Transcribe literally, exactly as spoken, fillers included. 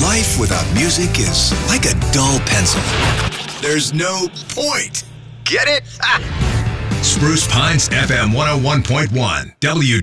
Life without music is like a dull pencil. There's no point. Get it? Spruce Pines F M one oh one point one. W